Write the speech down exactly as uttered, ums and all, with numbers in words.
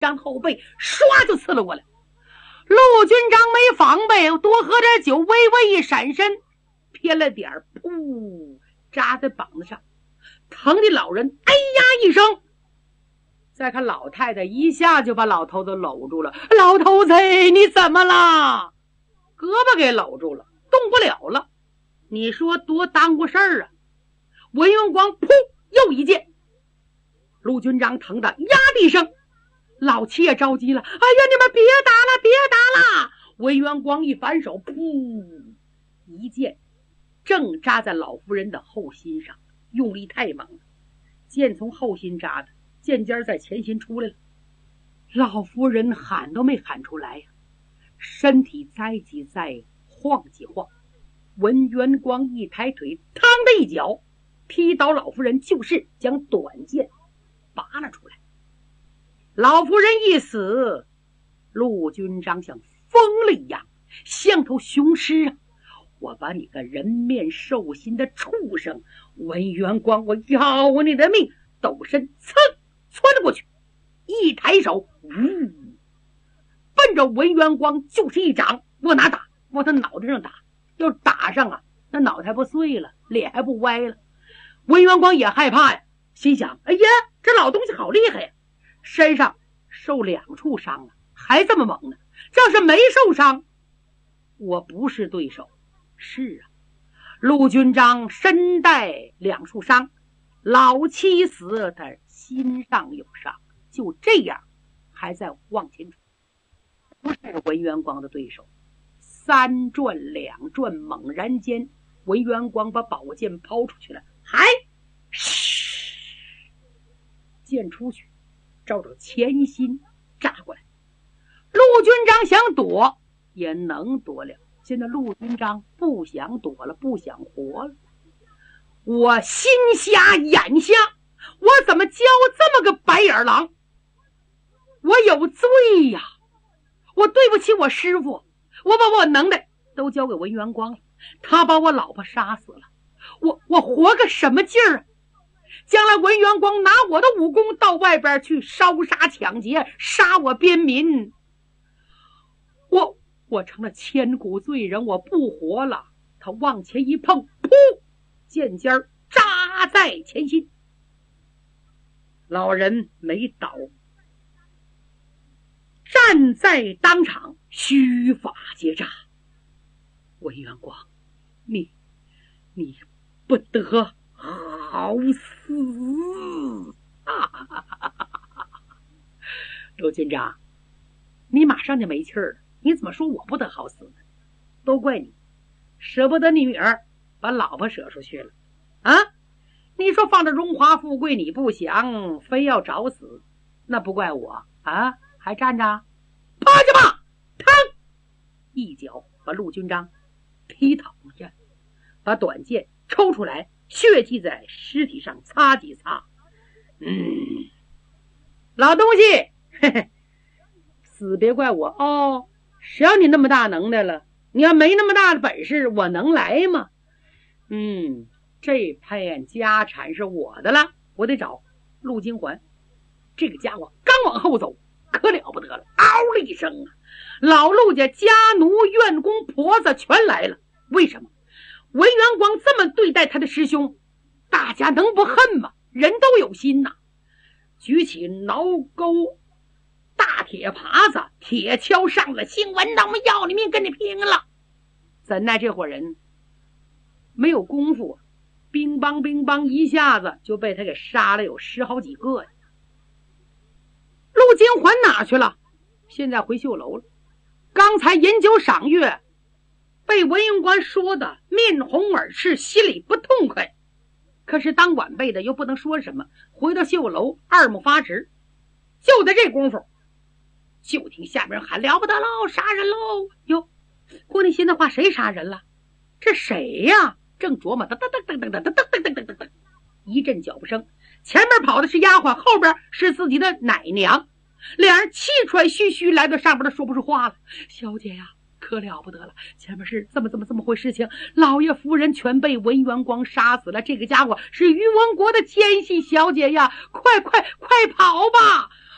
张后背唰就刺了过来。陆军章没防备，多喝点酒，微微一闪身，偏了点儿，噗，扎在膀子上，疼的老人哎呀一声。再看老太太一下就把老头子搂住了。老头子，你怎么了？胳膊给搂住了，动不了了。你说多耽误事儿啊！文元光噗又一剑，陆军章疼得呀的一声。老七也着急了，哎呀，你们别打了，别打了！文元光一反手，噗，一剑正扎在老夫人的后心上，用力太猛了，剑从后心扎的，剑尖在前心出来了。老夫人喊都没喊出来呀，身体栽几栽，晃几晃。文元光一抬腿，嘡的一脚踢倒老夫人，就是将短剑拔了出来。老夫人一死，陆军章像疯了一样，像头雄狮啊！我把你个人面兽心的畜生，文元光，我要你的命！抖身噌窜了过去，一抬手，呜，奔着文元光就是一掌，往哪打？往他脑袋上打。要打上啊，那脑袋不碎了，脸还不歪了。文元光也害怕呀，心想：哎呀，这老东西好厉害呀！身上受两处伤了，还这么猛呢。这要是没受伤，我不是对手。是啊，陆军章身带两处伤，老妻死，他心上有伤，就这样还在往前冲，不是文元光的对手。三转两转，猛然间，文元光把宝剑抛出去了，还嘘，剑出去，照着前心扎过来。陆军章想躲也能躲了，现在陆军章不想躲了，不想活了。我心瞎眼瞎，我怎么教这么个白眼狼？我有罪呀！我对不起我师父，我把我能耐都交给文元光了，他把我老婆杀死了，我我活个什么劲儿啊？将来文元光拿我的武功到外边去烧杀抢劫，杀我边民，我我成了千古罪人，我不活了。他往前一碰，噗，剑尖扎在前心，老人没倒，站在当场，须发结扎。文元光，你你不得好死啊！陆军长，你马上就没气儿了，你怎么说我不得好死呢？都怪你舍不得你女儿，把老婆舍出去了啊！你说放着荣华富贵你不想，非要找死，那不怪我啊！还站着，趴下吧！嘡，一脚把陆军章踢倒下，把短剑抽出来，血迹在尸体上擦几擦。嗯，老东西，嘿嘿，死别怪我哦！谁要你那么大能耐了？你要没那么大的本事，我能来吗？嗯，这片家产是我的了，我得找陆金环。这个家伙刚往后走，可了不得了，嗷了一声啊！老陆家家奴、院工、婆子全来了。为什么？文元光这么对待他的师兄，大家能不恨吗？人都有心呐！举起挠钩大铁耙子，铁锹上了，姓文的，我们要你命跟你拼了！怎奈这伙人没有功夫，乒乓乒乓一下子就被他给杀了有十好几个呀！陆金环哪去了？现在回绣楼了。刚才饮酒赏月，被文英官说的面红耳赤，心里不痛快。可是当晚辈的又不能说什么，回到绣楼，二目发直。就在这功夫，就听下边喊：了不得喽，杀人喽！哟，姑娘心的话，谁杀人了？这谁呀？正琢磨，噔噔噔噔噔噔噔噔噔噔噔噔，一阵脚步声，前面跑的是丫鬟，后边是自己的奶娘，两人气喘吁吁来到上边，都说不出话了。小姐呀，可了不得了，前面是这么这么这么回事情，老爷夫人全被文元光杀死了，这个家伙是于文国的奸细，小姐呀，快快快跑吧！